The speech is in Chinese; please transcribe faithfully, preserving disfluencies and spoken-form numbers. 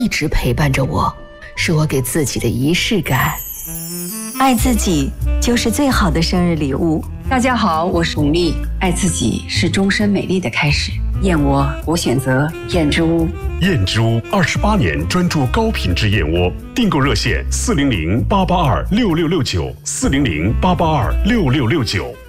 一直陪伴着我，是我给自己的仪式感。 爱自己就是最好的生日礼物。 大家好，我是巩俐，爱自己是终身美丽的开始。燕窝，我选择燕之屋。 燕之屋二十八年专注高品质燕窝，订购热线四零零八八二六六六九四零零八八二六六六九。